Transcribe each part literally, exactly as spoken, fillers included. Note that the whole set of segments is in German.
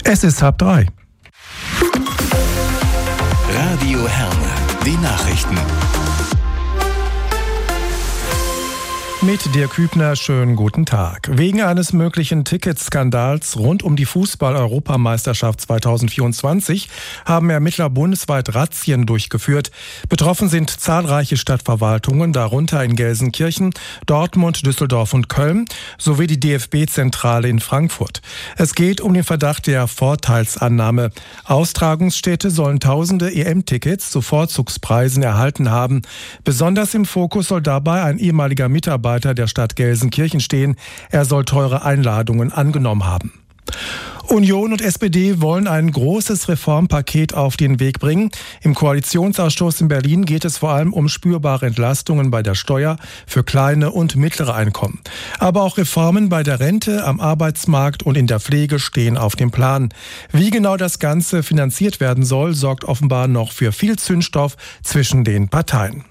Es ist halb drei. Radio Herne, die Nachrichten. Mit Dirk Hübner, schönen guten Tag. Wegen eines möglichen Ticketskandals rund um die Fußball-Europameisterschaft zweitausendvierundzwanzig haben Ermittler bundesweit Razzien durchgeführt. Betroffen sind zahlreiche Stadtverwaltungen, darunter in Gelsenkirchen, Dortmund, Düsseldorf und Köln, sowie die D F B-Zentrale in Frankfurt. Es geht um den Verdacht der Vorteilsannahme. Austragungsstädte sollen tausende E M-Tickets zu Vorzugspreisen erhalten haben. Besonders im Fokus soll dabei ein ehemaliger Mitarbeiter der Stadt Gelsenkirchen stehen. Er soll teure Einladungen angenommen haben. Union und S P D wollen ein großes Reformpaket auf den Weg bringen. Im Koalitionsausschuss in Berlin geht es vor allem um spürbare Entlastungen bei der Steuer für kleine und mittlere Einkommen. Aber auch Reformen bei der Rente, am Arbeitsmarkt und in der Pflege stehen auf dem Plan. Wie genau das Ganze finanziert werden soll, sorgt offenbar noch für viel Zündstoff zwischen den Parteien.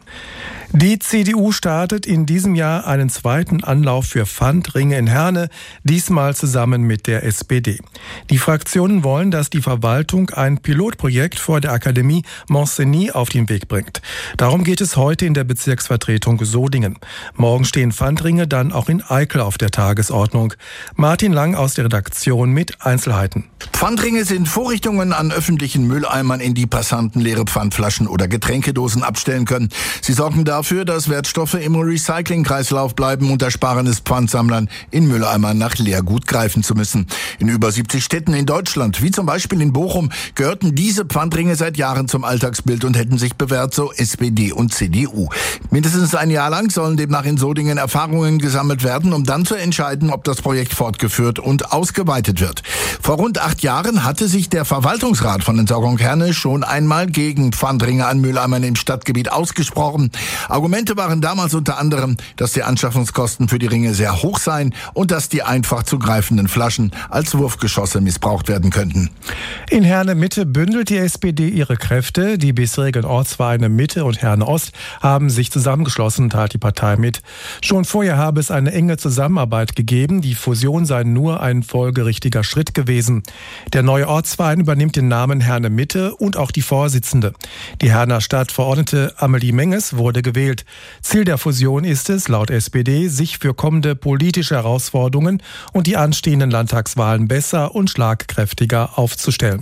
Die C D U startet in diesem Jahr einen zweiten Anlauf für Pfandringe in Herne, diesmal zusammen mit der S P D. Die Fraktionen wollen, dass die Verwaltung ein Pilotprojekt vor der Akademie Montcenis auf den Weg bringt. Darum geht es heute in der Bezirksvertretung Sodingen. Morgen stehen Pfandringe dann auch in Eickel auf der Tagesordnung. Martin Lang aus der Redaktion mit Einzelheiten. Pfandringe sind Vorrichtungen an öffentlichen Mülleimern, in die Passanten leere Pfandflaschen oder Getränkedosen abstellen können. Sie sorgen dafür, dass Wertstoffe im Recyclingkreislauf bleiben und ersparen es Pfandsammlern, in Mülleimern nach Leergut greifen zu müssen. In über siebzig Städten in Deutschland, wie zum Beispiel in Bochum, gehörten diese Pfandringe seit Jahren zum Alltagsbild und hätten sich bewährt, so S P D und C D U. Mindestens ein Jahr lang sollen demnach in Sodingen Erfahrungen gesammelt werden, um dann zu entscheiden, ob das Projekt fortgeführt und ausgeweitet wird. Vor rund acht Jahren hatte sich der Verwaltungsrat von Entsorgung Herne schon einmal gegen Pfandringe an Mülleimern im Stadtgebiet ausgesprochen. Argumente waren damals unter anderem, dass die Anschaffungskosten für die Ringe sehr hoch seien und dass die einfach zu greifenden Flaschen als Wurfgeschosse missbraucht werden könnten. In Herne Mitte bündelt die S P D ihre Kräfte. Die bisherigen Ortsvereine Mitte und Herne Ost haben sich zusammengeschlossen, teilt die Partei mit. Schon vorher habe es eine enge Zusammenarbeit gegeben. Die Fusion sei nur ein folgerichtiger Schritt gewesen. Der neue Ortsverein übernimmt den Namen Herne Mitte und auch die Vorsitzende. Die Herner Stadtverordnete Amelie Menges wurde gewählt. Ziel der Fusion ist es, laut S P D, sich für kommende politische Herausforderungen und die anstehenden Landtagswahlen besser und schlagkräftiger aufzustellen.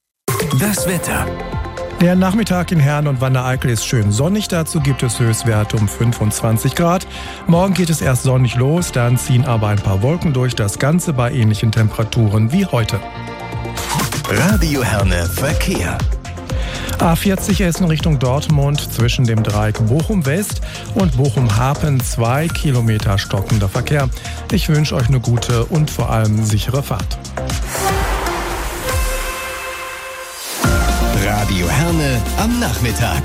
Das Wetter. Der Nachmittag in Herne und Wanne-Eickel ist schön sonnig. Dazu gibt es Höchstwerte um fünfundzwanzig Grad. Morgen geht es erst sonnig los, dann ziehen aber ein paar Wolken durch. Das Ganze bei ähnlichen Temperaturen wie heute. Radio Herne Verkehr. A vierzig Essen Richtung Dortmund zwischen dem Dreieck Bochum-West und Bochum-Hapen, zwei Kilometer stockender Verkehr. Ich wünsche euch eine gute und vor allem sichere Fahrt. Radio Herne am Nachmittag.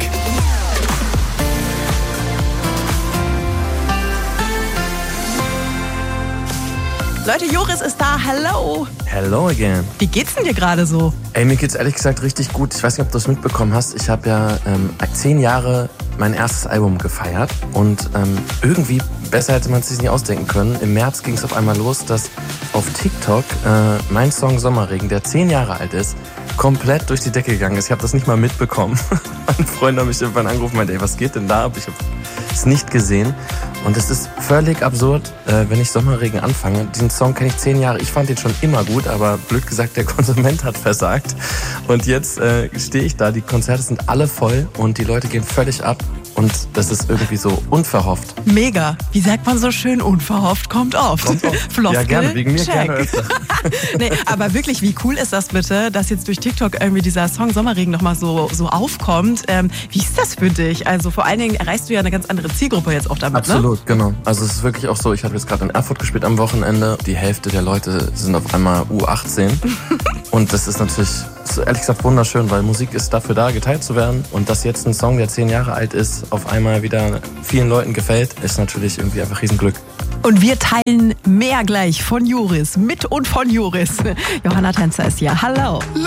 Leute, Joris ist da. Hello. Hello again. Wie geht's denn dir gerade so? Ey, mir geht's ehrlich gesagt richtig gut. Ich weiß nicht, ob du es mitbekommen hast. Ich habe ja ähm, zehn Jahre mein erstes Album gefeiert. Und ähm, irgendwie, besser hätte man es sich nicht ausdenken können. Im März ging es auf einmal los, dass auf TikTok äh, mein Song Sommerregen, der zehn Jahre alt ist, komplett durch die Decke gegangen ist. Ich habe das nicht mal mitbekommen. Mein Freund hat mich irgendwann angerufen und meinte, ey, was geht denn da ab? Ich habe es nicht gesehen. Und es ist völlig absurd, äh, wenn ich Sommerregen anfange. Diesen Song kenne ich zehn Jahre. Ich fand den schon immer gut, aber blöd gesagt, der Konsument hat versagt. Und jetzt äh, stehe ich da, die Konzerte sind alle voll und die Leute gehen völlig ab. Und das ist irgendwie so unverhofft. Mega. Wie sagt man so schön? Unverhofft kommt oft. Kommt oft. Floskel, ja, gerne. Wegen mir check. gerne öfter. Nee, aber wirklich, wie cool ist das bitte, dass jetzt durch TikTok irgendwie dieser Song Sommerregen nochmal so, so aufkommt. Ähm, wie ist das für dich? Also vor allen Dingen erreichst du ja eine ganz andere Zielgruppe jetzt auch damit, Absolut, ne? genau. Also es ist wirklich auch so, ich habe jetzt gerade in Erfurt gespielt am Wochenende. Die Hälfte der Leute sind auf einmal U achtzehn. Und das ist natürlich, ist ehrlich gesagt, wunderschön, weil Musik ist dafür da, geteilt zu werden. Und dass jetzt ein Song, der zehn Jahre alt ist, auf einmal wieder vielen Leuten gefällt, ist natürlich irgendwie einfach Riesenglück. Und wir teilen mehr gleich von Joris, mit und von Joris. Johanna Tänzer ist hier. Hallo.